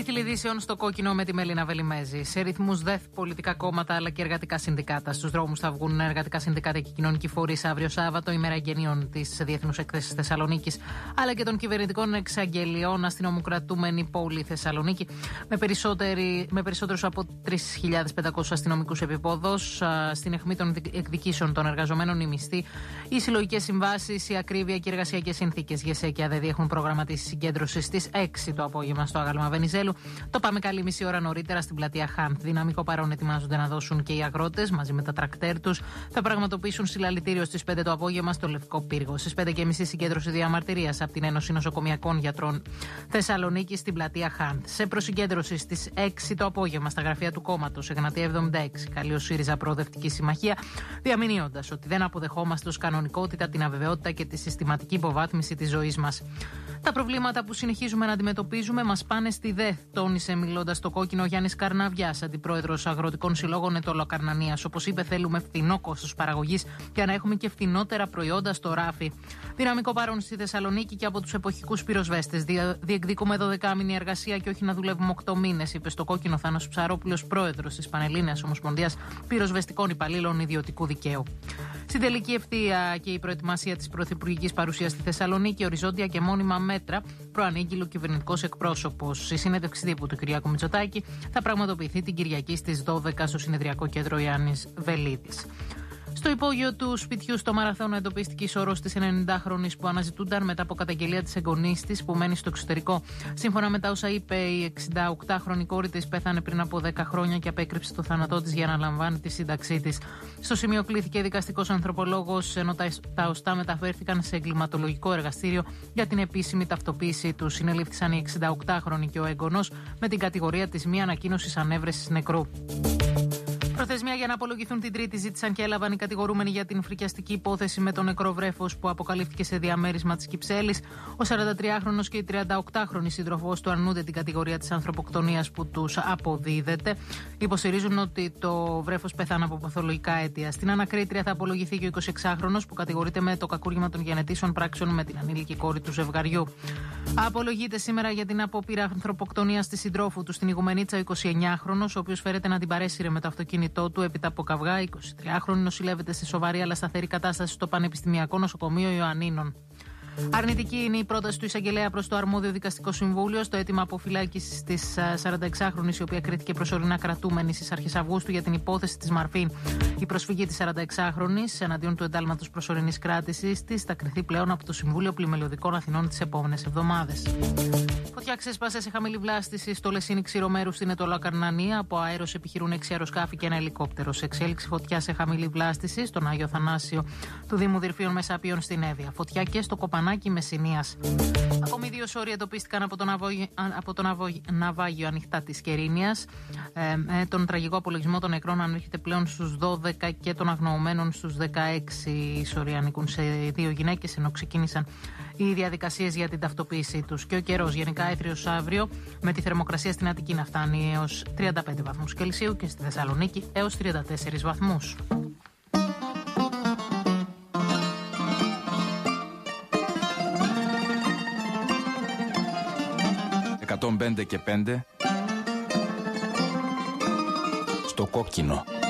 Τίτλοι ειδήσεων στο κόκκινο με τη Μελίνα Βελιμέζη. Σε ρυθμούς ΔΕΘ, πολιτικά κόμματα αλλά και εργατικά συνδικάτα. Στους δρόμους θα βγουν εργατικά συνδικάτα και κοινωνικοί φορείς αύριο Σάββατο, ημέρα εγγενείων της Διεθνούς Έκθεσης Θεσσαλονίκης, αλλά και των κυβερνητικών εξαγγελιών αστυνομοκρατούμενη πόλη Θεσσαλονίκη, με περισσότερους από 3.500 αστυνομικούς επιπόδος. Στην αιχμή των εκδικήσεων των εργαζομένων, οι μισθοί, οι συλλογικές συμβάσεις, η ακρίβεια και οι εργασιακές συνθήκες. ΓΕΣΕ και ΑΔΕΔ έχουν προγραμματίσει συγκέντρωση στις 6 το απόγευμα στο Άγαλμα Βενιζέλου. Το πάμε καλή μισή ώρα νωρίτερα στην πλατεία Χάνθ. Δυναμικό παρόν ετοιμάζονται να δώσουν και οι αγρότες μαζί με τα τρακτέρ τους. Θα πραγματοποιήσουν συλλαλητήριο στις 5 το απόγευμα στο Λευκό Πύργο. Στις 5.30 συγκέντρωση διαμαρτυρίας από την Ένωση Νοσοκομιακών Γιατρών Θεσσαλονίκη στην πλατεία Χάνθ. Σε προσυγκέντρωση στις 6 το απόγευμα στα γραφεία του κόμματος, Εγνατία 76, καλεί ο ΣΥΡΙΖΑ Προοδευτική Συμμαχία, διαμηνύοντας ότι δεν αποδεχόμαστε ως κανονικότητα την αβεβαιότητα και τη συστηματική υποβάθμιση της ζωής μας. Τα προβλήματα που συνεχίζουμε να αντιμετωπίζουμε μας πάνε στη ΔΕΘ, τόνισε μιλώντας στο κόκκινο ο Γιάννης Καρναβιάς, αντιπρόεδρος Αγροτικών Συλλόγων Ετωλοκαρνανίας. Όπως είπε, θέλουμε φθηνό κόστος παραγωγής για να έχουμε και φθηνότερα προϊόντα στο ράφι. Δυναμικό παρόν στη Θεσσαλονίκη και από τους εποχικούς πυροσβέστες. Διεκδικούμε 12μηνη εργασία και όχι να δουλεύουμε 8 μήνες, είπε στο κόκκινο Θάνος Ψαρόπουλος, πρόεδρος της Πανελλήνιας Ομοσπονδίας Πυροσβεστικών Υπαλλήλων Ιδιωτικού Δικαίου. Στην τελική ευθεία και η προετοιμασία της πρωθυπουργικής παρουσίας στη Θεσσαλονίκη, οριζόντια και μόνιμα μέτρα, προανήγγειλε ο κυβερνητικός εκπρόσωπος. Η συνέντευξη τύπου του Κυριάκου Μητσοτάκη θα πραγματοποιηθεί την Κυριακή στις 12 στο Συνεδριακό Κέντρο Ιάννης Βελίτης. Στο υπόγειο του σπιτιού στο Μαραθώνο εντοπίστηκε η σωρός της 90χρονης που αναζητούνταν μετά από καταγγελία της εγγονής της που μένει στο εξωτερικό. Σύμφωνα με τα όσα είπε, η 68χρονη κόρη της πέθανε πριν από 10 χρόνια και απέκρυψε το θάνατό της για να λαμβάνει τη σύνταξή της. Στο σημείο κλήθηκε δικαστικός ανθρωπολόγος, ενώ τα οστά μεταφέρθηκαν σε εγκληματολογικό εργαστήριο για την επίσημη ταυτοποίησή του. Συνελήφθησαν οι 68χρονοι και ο εγγονός με την κατηγορία της μη ανακοίνωσης ανέβρεσης νεκρού. Προθεσμία για να απολογηθούν την Τρίτη ζήτησαν και έλαβαν οι κατηγορούμενοι για την φρικιαστική υπόθεση με το νεκρό βρέφος που αποκαλύφθηκε σε διαμέρισμα της Κυψέλης. Ο 43χρονος και η 38χρονη σύντροφός του αρνούνται την κατηγορία της ανθρωποκτονίας που τους αποδίδεται. Υποστηρίζουν ότι το βρέφος πέθανε από παθολογικά αίτια. Στην ανακρίτρια θα απολογηθεί και ο 26χρονος που κατηγορείται με το κακούργημα των γενετήσεων πράξεων με την ανήλικη κόρη του ζευγαριού. Απολογείται σήμερα για την απόπειρα ανθρωποκτονίας της συντρόφου του στην Ηγουμενίτσα ο 29χρονος, ο οποίος φέρεται να την παρέσυρε με το αυτοκίνητό του έπειτα από καυγά. 23χρονη νοσηλεύεται σε σοβαρή αλλά σταθερή κατάσταση στο Πανεπιστημιακό Νοσοκομείο Ιωαννίνων. Αρνητική είναι η πρόταση του εισαγγελέα προς το αρμόδιο δικαστικό συμβούλιο στο αίτημα αποφυλάκησης της 46χρονης, η οποία κρίθηκε προσωρινά κρατούμενη στις αρχές Αυγούστου για την υπόθεση της Μαρφίν. Η προσφυγή της 46χρονης εναντίον του εντάλματος προσωρινής κράτησης της θα κριθεί πλέον από το Συμβούλιο Πλημελιωδικών Αθηνών τις επόμενες εβδομάδες. Φωτιά ξέσπασε σε χαμηλή βλάστηση στο Λεσίνι Ξηρομέρου στην Ετωλοκαρνανία. Από αέρος επιχειρούν 6 αεροσκάφη και ένα ελικόπτερο. Σε εξέλιξη φωτιά σε χαμηλή βλάστηση στον Άγιο Θανάσιο του Δήμου Δυρφίων Μεσαπίων στην Εύβοια. Φωτιά και στο Κοπανάκι Μεσσηνίας. Ακόμη 2 σώροι εντοπίστηκαν από το ναυάγιο ανοιχτά της Κερίνιας. Τον τραγικό απολογισμό των νεκρών ανέρχεται πλέον στους 12 και των αγνοωμένων στους 16. Οι σώροι ανήκουν σε 2 γυναίκες, ενώ ξεκίνησαν οι διαδικασίες για την ταυτοποίησή τους. Και ο καιρός γενικά έθριος αύριο, με τη θερμοκρασία στην Αττική να φτάνει έως 35 βαθμούς Κελσίου και στη Θεσσαλονίκη έως 34 βαθμούς. 105 και 5 στο κόκκινο.